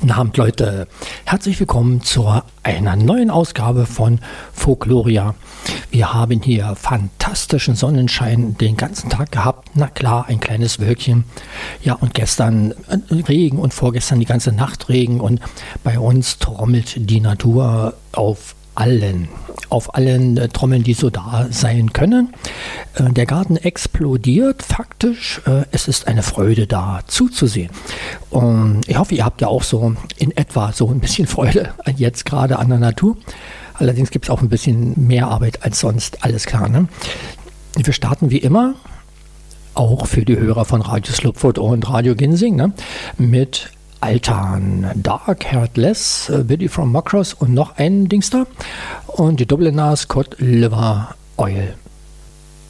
Guten Abend, Leute. Herzlich willkommen zu einer neuen Ausgabe von Folkloria. Wir haben hier fantastischen Sonnenschein den ganzen Tag gehabt. Na klar, ein kleines Wölkchen. Ja, und gestern Regen und vorgestern die ganze Nacht Regen. Und bei uns trommelt die Natur auf allen Trommeln, die so da sein können. Der Garten explodiert faktisch. Es ist eine Freude da zuzusehen. Und ich hoffe, ihr habt ja auch so in etwa so ein bisschen Freude jetzt gerade an der Natur. Allerdings gibt es auch ein bisschen mehr Arbeit als sonst, alles klar. Ne? Wir starten wie immer, auch für die Hörer von Radio Slupfoot und Radio Ginsing, ne? Mit Altan, Dark Heartless, Biddy from Macross und noch ein Dings da. Und die Dubliners Cod Liver Oil.